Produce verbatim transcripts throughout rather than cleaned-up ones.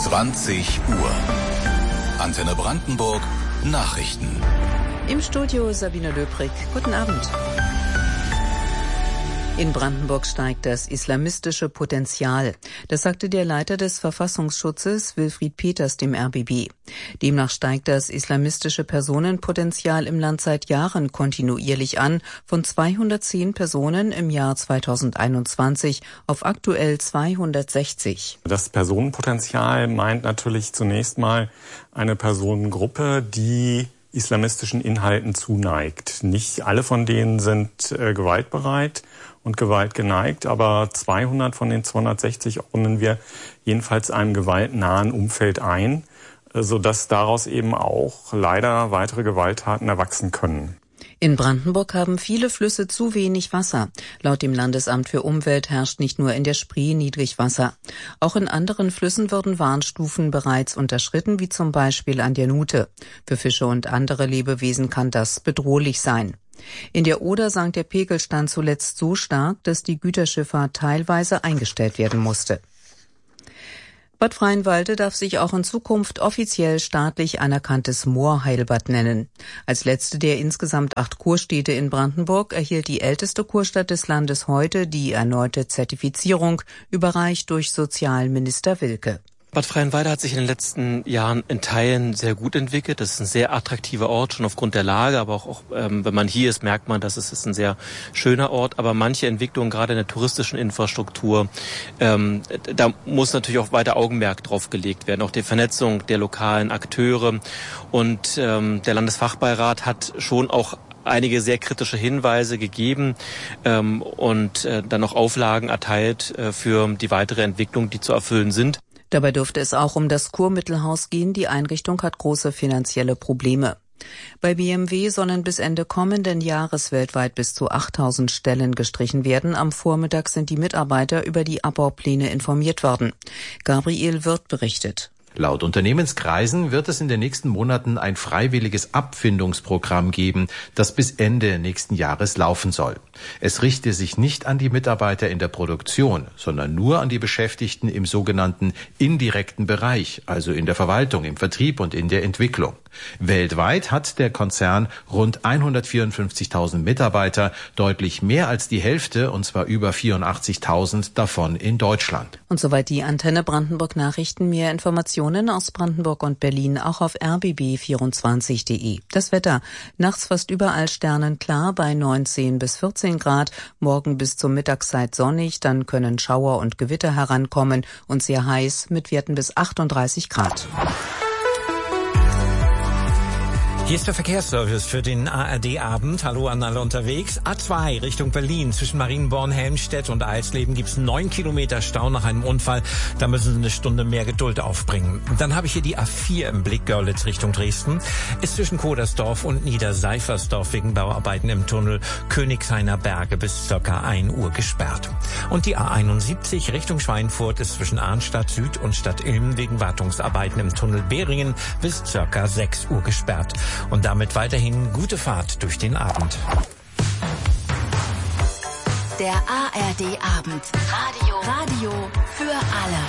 zwanzig Uhr. Antenne Brandenburg, Nachrichten. Im Studio Sabine Löbrig. Guten Abend. In Brandenburg steigt das islamistische Potenzial. Das sagte der Leiter des Verfassungsschutzes, Wilfried Peters, dem R B B. Demnach steigt das islamistische Personenpotenzial im Land seit Jahren kontinuierlich an, von zweihundertzehn Personen im Jahr zweitausendeinundzwanzig auf aktuell zweihundertsechzig. Das Personenpotenzial meint natürlich zunächst mal eine Personengruppe, die islamistischen Inhalten zuneigt. Nicht alle von denen sind äh, gewaltbereit und gewaltgeneigt, aber zweihundert von den zweihundertsechzig ordnen wir jedenfalls einem gewaltnahen Umfeld ein, äh, sodass daraus eben auch leider weitere Gewalttaten erwachsen können. In Brandenburg haben viele Flüsse zu wenig Wasser. Laut dem Landesamt für Umwelt herrscht nicht nur in der Spree Niedrigwasser. Auch in anderen Flüssen würden Warnstufen bereits unterschritten, wie zum Beispiel an der Nuthe. Für Fische und andere Lebewesen kann das bedrohlich sein. In der Oder sank der Pegelstand zuletzt so stark, dass die Güterschifffahrt teilweise eingestellt werden musste. Bad Freienwalde darf sich auch in Zukunft offiziell staatlich anerkanntes Moorheilbad nennen. Als letzte der insgesamt acht Kurstädte in Brandenburg erhielt die älteste Kurstadt des Landes heute die erneute Zertifizierung, überreicht durch Sozialminister Wilke. Bad Freienwalde hat sich in den letzten Jahren in Teilen sehr gut entwickelt. Das ist ein sehr attraktiver Ort, schon aufgrund der Lage, aber auch, auch ähm, wenn man hier ist, merkt man, dass es ist ein sehr schöner Ort. Aber manche Entwicklungen, gerade in der touristischen Infrastruktur, ähm, da muss natürlich auch weiter Augenmerk drauf gelegt werden. Auch die Vernetzung der lokalen Akteure. Und ähm, der Landesfachbeirat hat schon auch einige sehr kritische Hinweise gegeben ähm, und äh, dann noch Auflagen erteilt äh, für die weitere Entwicklung, die zu erfüllen sind. Dabei dürfte es auch um das Kurmittelhaus gehen. Die Einrichtung hat große finanzielle Probleme. Bei B M W sollen bis Ende kommenden Jahres weltweit bis zu achttausend Stellen gestrichen werden. Am Vormittag sind die Mitarbeiter über die Abbaupläne informiert worden. Gabriel Wirth berichtet. Laut Unternehmenskreisen wird es in den nächsten Monaten ein freiwilliges Abfindungsprogramm geben, das bis Ende nächsten Jahres laufen soll. Es richte sich nicht an die Mitarbeiter in der Produktion, sondern nur an die Beschäftigten im sogenannten indirekten Bereich, also in der Verwaltung, im Vertrieb und in der Entwicklung. Weltweit hat der Konzern rund hundertvierundfünfzigtausend Mitarbeiter, deutlich mehr als die Hälfte, und zwar über vierundachtzigtausend davon in Deutschland. Und soweit die Antenne Brandenburg Nachrichten. Mehr Informationen aus Brandenburg und Berlin auch auf r b b vierundzwanzig punkt d e. Das Wetter: Nachts fast überall sternenklar bei neunzehn bis vierzehn Grad, morgen bis zur Mittagszeit sonnig, dann können Schauer und Gewitter herankommen und sehr heiß mit Werten bis achtunddreißig Grad. Hier ist der Verkehrsservice für den A R D-Abend. Hallo an alle unterwegs. A zwei Richtung Berlin. Zwischen Marienborn, Helmstedt und Eisleben gibt es neun Kilometer Stau nach einem Unfall. Da müssen Sie eine Stunde mehr Geduld aufbringen. Dann habe ich hier die A vier im Blick, Görlitz Richtung Dresden. Ist zwischen Kodersdorf und Niederseifersdorf wegen Bauarbeiten im Tunnel Königshainer Berge bis circa ein Uhr gesperrt. Und die A einundsiebzig Richtung Schweinfurt ist zwischen Arnstadt Süd und Stadt Ilm wegen Wartungsarbeiten im Tunnel Behringen bis circa sechs Uhr gesperrt. Und damit weiterhin gute Fahrt durch den Abend. Der A R D-Abend. Radio. Radio für alle.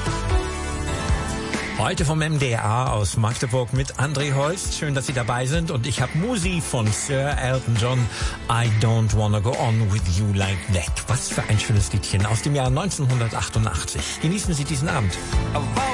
Heute vom M D R aus Magdeburg mit André Holst. Schön, dass Sie dabei sind. Und ich habe Musi von Sir Elton John. I don't wanna go on with you like that. Was für ein schönes Liedchen aus dem Jahr neunzehnhundertachtundachtzig. Genießen Sie diesen Abend.